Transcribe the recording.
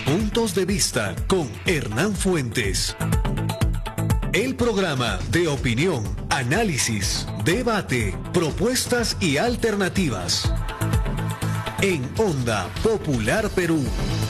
Puntos de Vista con Hernán Fuentes. El programa de opinión, análisis, debate, propuestas y alternativas. En Onda Popular Perú.